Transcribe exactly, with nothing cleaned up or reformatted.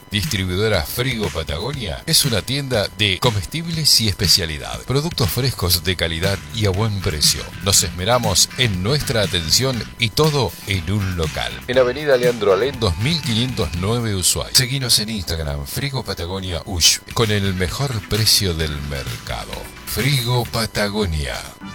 Distribuidora Frigo Patagonia es una tienda de comestibles y especialidad. Productos frescos de calidad y a buen precio. Nos esmeramos en nuestra atención y todo en un local. En Avenida Leandro Alem dos mil quinientos nueve Ushuaia. Seguinos en Instagram Frigo Patagonia Ush con el mejor precio del mercado. Frigo Patagonia.